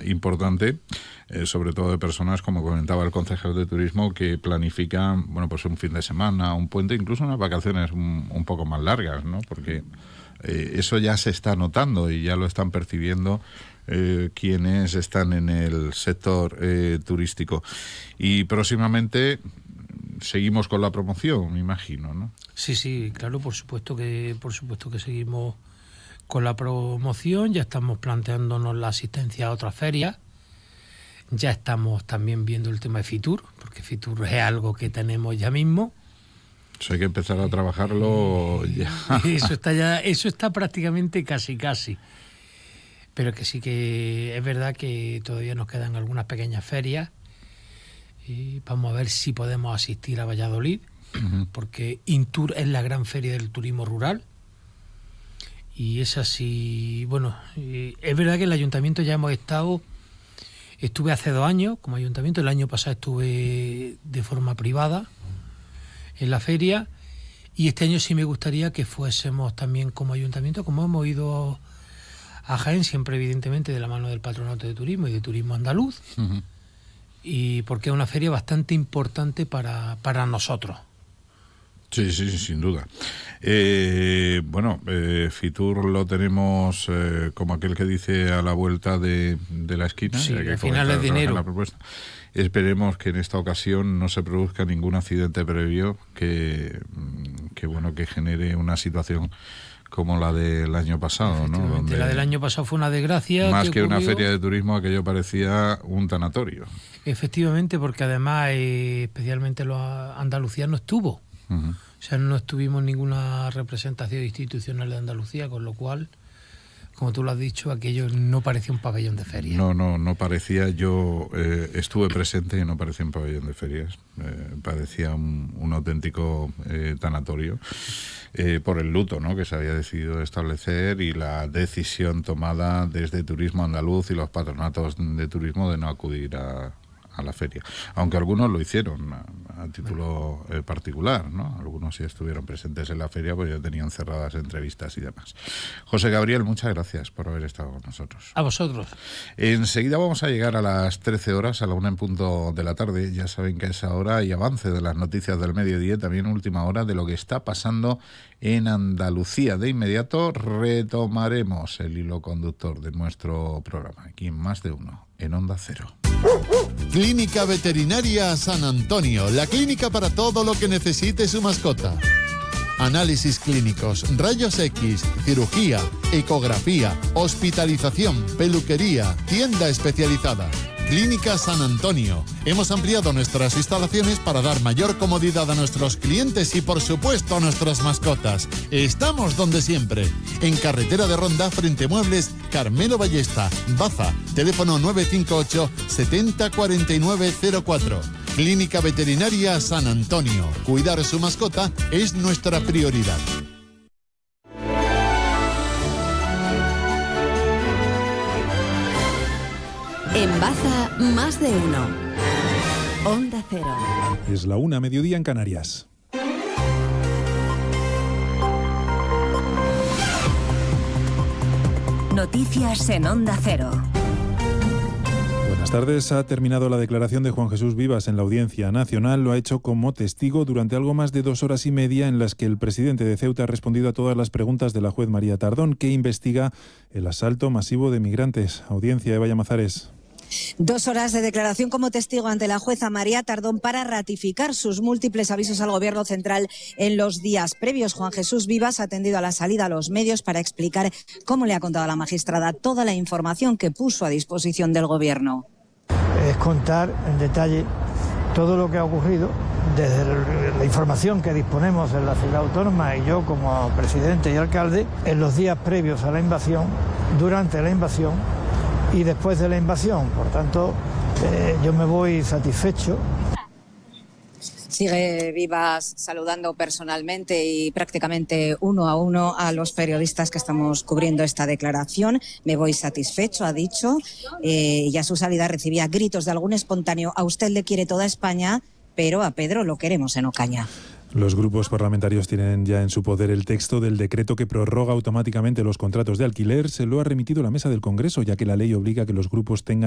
importante, sobre todo de personas, como comentaba el concejal de turismo, que planifican, bueno, pues un fin de semana, un puente, incluso unas vacaciones un poco más largas, ¿no? Porque eso ya se está notando y ya lo están percibiendo quienes están en el sector turístico. Y próximamente seguimos con la promoción, me imagino, ¿no? Sí, claro, por supuesto que seguimos con la promoción. Ya estamos planteándonos la asistencia a otras ferias. Ya estamos también viendo el tema de Fitur, porque Fitur es algo que tenemos ya mismo. Eso hay que empezar a trabajarlo ya. Eso está prácticamente casi. Pero que sí que es verdad que todavía nos quedan algunas pequeñas ferias. Y vamos a ver si podemos asistir a Valladolid, porque Intur es la gran feria del turismo rural. Y es así, bueno, es verdad que el ayuntamiento ya hemos estuve hace 2 años como ayuntamiento, el año pasado estuve de forma privada en la feria, y este año sí me gustaría que fuésemos también como ayuntamiento, como hemos ido a Jaén, siempre evidentemente de la mano del Patronato de Turismo y de Turismo Andaluz, y porque es una feria bastante importante para nosotros. Sí, sin duda. Fitur lo tenemos como aquel que dice a la vuelta de la esquina. Sí, a finales de enero. Esperemos que en esta ocasión no se produzca ningún accidente previo que genere una situación como la del año pasado, ¿no? Donde la del año pasado fue una desgracia. Más que una feria de turismo, aquello parecía un tanatorio. Efectivamente, porque además especialmente Andalucía no estuvo. O sea, no estuvimos en ninguna representación institucional de Andalucía, con lo cual, como tú lo has dicho, aquello no parecía un pabellón de feria. No parecía. Yo estuve presente y no parecía un pabellón de ferias. Parecía un auténtico tanatorio por el luto, ¿no?, que se había decidido establecer y la decisión tomada desde Turismo Andaluz y los patronatos de turismo de no acudir a la feria, aunque algunos lo hicieron a título particular, ¿no? Algunos sí estuvieron presentes en la feria, pues ya tenían cerradas entrevistas y demás. José Gabriel, muchas gracias por haber estado con nosotros. A vosotros. Enseguida vamos a llegar a las 13 horas, a la 1:00 de la tarde. Ya saben que a esa hora hay avance de las noticias del mediodía, también última hora de lo que está pasando en Andalucía. De inmediato retomaremos el hilo conductor de nuestro programa, aquí en Más de Uno, en Onda Cero. Clínica Veterinaria San Antonio, la clínica para todo lo que necesite su mascota. Análisis clínicos, rayos X, cirugía, ecografía, hospitalización, peluquería, tienda especializada. Clínica San Antonio. Hemos ampliado nuestras instalaciones para dar mayor comodidad a nuestros clientes y, por supuesto, a nuestras mascotas. Estamos donde siempre. En Carretera de Ronda, frente Muebles, Carmelo Ballesta, Baza. Teléfono 958 70 49 04. Clínica Veterinaria San Antonio. Cuidar su mascota es nuestra prioridad. En Baza, Más de Uno. Onda Cero. Es la 1:00, mediodía en Canarias. Noticias en Onda Cero. Buenas tardes. Ha terminado la declaración de Juan Jesús Vivas en la Audiencia Nacional. Lo ha hecho como testigo durante algo más de 2 horas y media, en las que el presidente de Ceuta ha respondido a todas las preguntas de la juez María Tardón, que investiga el asalto masivo de migrantes. Audiencia, Eva Llamazares. 2 horas de declaración como testigo ante la jueza María Tardón para ratificar sus múltiples avisos al Gobierno central en los días previos. Juan Jesús Vivas ha atendido a la salida a los medios para explicar cómo le ha contado a la magistrada toda la información que puso a disposición del Gobierno. Es contar en detalle todo lo que ha ocurrido desde la información que disponemos en la ciudad autónoma y yo como presidente y alcalde en los días previos a la invasión, durante la invasión y después de la invasión. Por tanto, yo me voy satisfecho. Sigue Vivas saludando personalmente y prácticamente uno a uno a los periodistas que estamos cubriendo esta declaración. Me voy satisfecho, ha dicho, y a su salida recibía gritos de algún espontáneo: a usted le quiere toda España, pero a Pedro lo queremos en Ocaña. Los grupos parlamentarios tienen ya en su poder el texto del decreto que prorroga automáticamente los contratos de alquiler. Se lo ha remitido la mesa del Congreso, ya que la ley obliga a que los grupos tengan